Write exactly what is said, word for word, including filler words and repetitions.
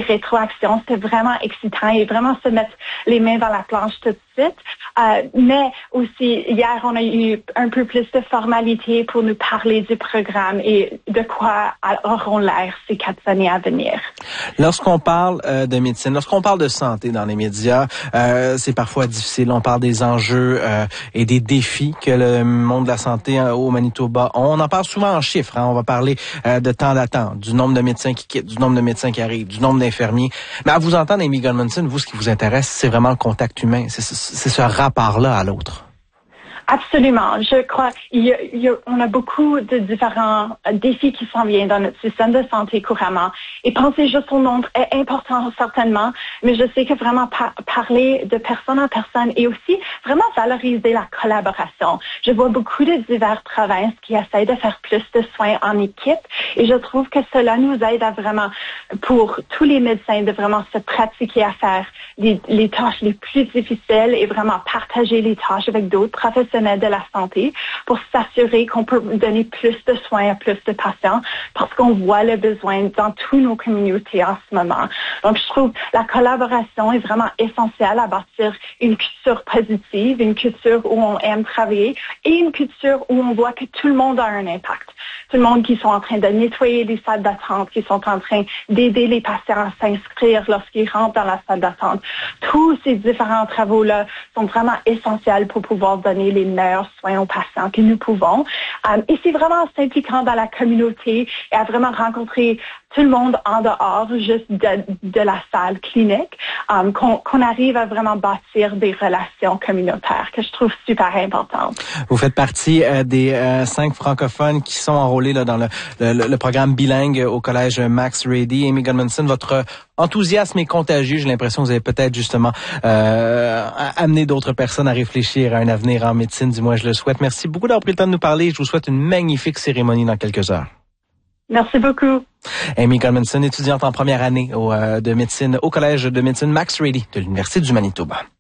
rétroactions. C'était vraiment excitant et vraiment se mettre les mains dans la planche tout de suite. Euh, mais aussi, hier, on a eu un peu plus de formalité pour nous parler du programme et de quoi auront l'air ces quatre années à venir. Lorsqu'on parle euh, de médecine, lorsqu'on parle de santé dans les médias, euh, c'est parfois difficile. On parle des enjeux euh, et des défis que le monde de la santé euh, au Manitoba ont. On en parle souvent en chiffres. Hein. On va parler euh, de temps d'attente, du nombre de médecins qui quittent, du nombre de médecins qui arrivent, du nombre d'infirmiers. Mais à vous entendre, Amy Gudmundsson, vous, ce qui vous intéresse, c'est vraiment le contact humain. C'est, c'est ce rapport-là à l'autre. Absolument. Je crois il y a, il y a, on a beaucoup de différents défis qui s'en viennent dans notre système de santé couramment. Et penser juste au nombre est important certainement, mais je sais que vraiment par, parler de personne en personne et aussi vraiment valoriser la collaboration. Je vois beaucoup de diverses provinces qui essayent de faire plus de soins en équipe et je trouve que cela nous aide à vraiment, pour tous les médecins, de vraiment se pratiquer à faire les, les tâches les plus difficiles et vraiment partager les tâches avec d'autres professionnels de la santé pour s'assurer qu'on peut donner plus de soins à plus de patients parce qu'on voit le besoin dans toutes nos communautés en ce moment. Donc, je trouve que la collaboration est vraiment essentielle à bâtir une culture positive, une culture où on aime travailler et une culture où on voit que tout le monde a un impact. Tout le monde qui sont en train de nettoyer les salles d'attente, qui sont en train d'aider les patients à s'inscrire lorsqu'ils rentrent dans la salle d'attente. Tous ces différents travaux-là sont vraiment essentiels pour pouvoir donner les meilleurs soins aux patients que nous pouvons. Um, et c'est vraiment s'impliquant dans la communauté et à vraiment rencontrer tout le monde en dehors juste de, de la salle clinique, um, qu'on, qu'on arrive à vraiment bâtir des relations communautaires que je trouve super importantes. Vous faites partie euh, des euh, cinq francophones qui sont enrôlés là, dans le, le, le programme bilingue au collège Max Rady. Amy Gudmundsson, votre enthousiasme est contagieux. J'ai l'impression que vous avez peut-être justement euh, amené d'autres personnes à réfléchir à un avenir en médecine. Du moins, je le souhaite. Merci beaucoup d'avoir pris le temps de nous parler. Je vous souhaite une magnifique cérémonie dans quelques heures. Merci beaucoup. Amy Gudmundsson, étudiante en première année au, euh, de médecine au collège de médecine Max Rady de l'Université du Manitoba.